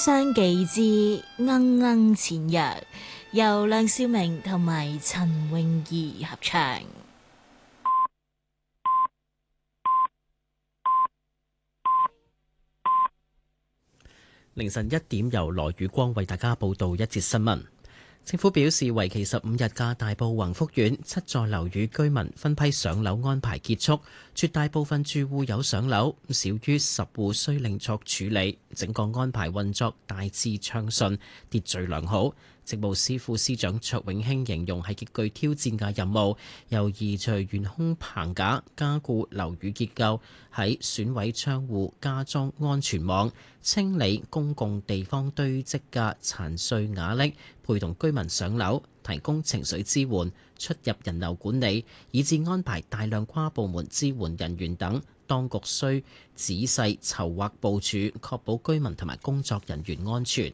商記之鶯鶯前約，由梁少明同埋陳詠儀合唱。 凌晨1點，由羅宇光為大家報道一節新聞。政府表示，為期15日嘅大埔宏福苑7座樓宇居民分批上樓安排結束，絕大部分住戶有上樓，少於10戶需另作處理。整個安排運作大致暢順，秩序良好。政務司副司長卓永興形容係極具挑戰嘅任務，由移除懸空棚架、加固樓宇結構、喺損毀窗戶加裝安全網、清理公共地方堆積嘅殘碎瓦礫、陪同居民上樓、提供情緒支援、出入人流管理，以至安排大量跨部門支援人員等，當局需仔細籌劃部署，確保居民同埋工作人員安全。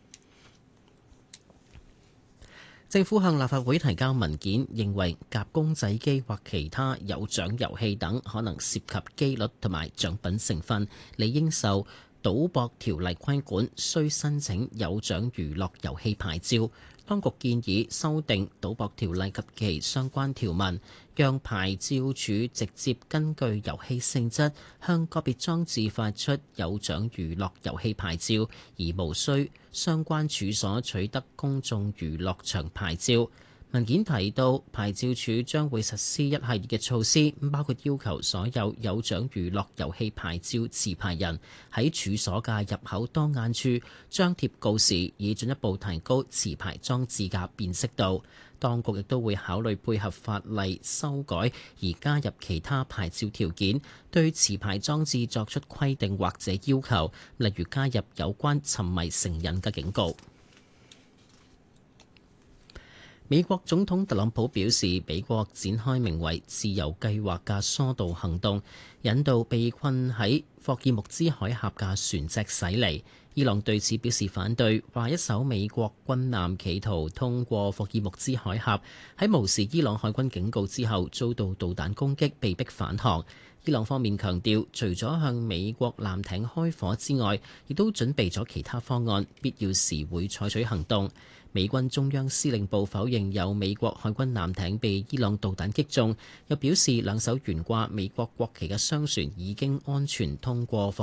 政府向立法會提交文件，認為夾公仔機或其他有獎遊戲等可能涉及機率同埋獎品成分，理應受賭博條例規管，需申請有獎娛樂遊戲牌照。當局建議修訂賭博條例及其相關條文，讓牌照處直接根據遊戲性質向個別裝置發出有獎娛樂遊戲牌照，而無需相關處所取得公眾娛樂場牌照。文件提到，牌照處將會實施一系列嘅措施，包括要求所有有獎娛樂遊戲牌照持牌人喺處所嘅入口當眼處張貼告示，以進一步提高持牌裝置嘅辨識度。當局亦都會考慮配合法例修改而加入其他牌照條件，對持牌裝置作出規定或者要求，例如加入有關沉迷成癮嘅警告。美國總統特朗普表示，美國展開名為自由計劃嘅疏導行動，引導被困喺霍爾木茲海峽嘅船隻駛離。伊朗對此表示反對，話一艘美國軍艦企圖通過霍爾木茲海峽，喺無視伊朗海軍警告之後遭到導彈攻擊，被迫返航。伊朗方面強調，除咗向美國艦艇開火之外，亦都準備咗其他方案，必要時會採取行動。美軍中央司令部否認有美國海軍艦艇被伊朗導彈擊中，又表示兩艘懸掛美國國旗嘅商船已經安全通過